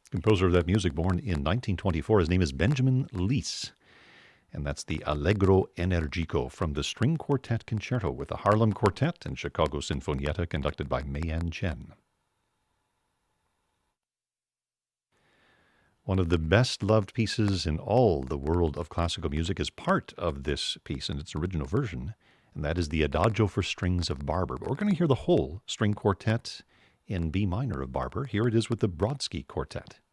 Composer of that music, born in 1924. His name is Benjamin Leese. And that's the Allegro Energico from the String Quartet Concerto with the Harlem Quartet and Chicago Sinfonietta, conducted by Mayan Chen. One of the best-loved pieces in all the world of classical music is part of this piece in its original version, and that is the Adagio for Strings of Barber. But we're going to hear the whole string quartet in B minor of Barber. Here it is with the Brodsky Quartet.